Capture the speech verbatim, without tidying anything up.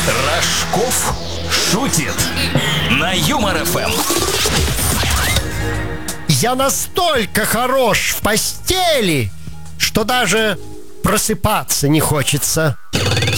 Рожков шутит на Юмор эф эм. Я настолько хорош в постели, что даже просыпаться не хочется.